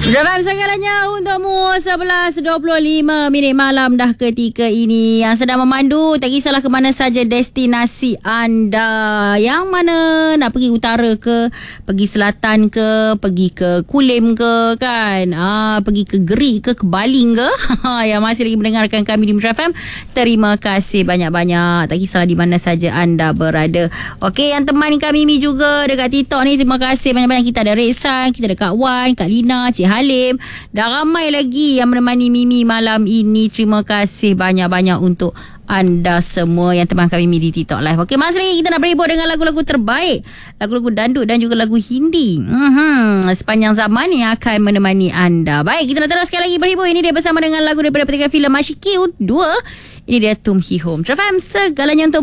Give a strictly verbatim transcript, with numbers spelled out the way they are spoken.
Jawab segalanya untukmu. Sebelas dua puluh lima minit malam dah ketika ini. Yang sedang memandu, tak kisahlah ke mana saja destinasi anda. Yang mana nak pergi utara ke, pergi selatan ke, pergi ke Kulim ke, kan, ah, pergi ke Gerik ke, ke Baling ke. Yang masih lagi mendengarkan kami di Metro F M, terima kasih banyak-banyak. Tak kisahlah di mana saja anda berada. Okey, yang teman kami ni juga dekat TikTok ni, terima kasih banyak-banyak. Kita ada Reksan, kita ada Kak Wan, Kak Lina, Cik Halim, dah ramai lagi yang menemani Mimi malam ini. Terima kasih banyak-banyak untuk anda semua yang teman kami di TikTok Live. Okey, masih lagi kita nak berhibur dengan lagu-lagu terbaik, lagu-lagu dandut dan juga lagu Hindi mm-hmm. sepanjang zaman yang akan menemani anda. Baik, kita nak terus sekali lagi berhibur. Ini dia bersama dengan lagu daripada petikan filem Asyik dua. Ini dia Tum Hi Home. Trafam segalanya untuk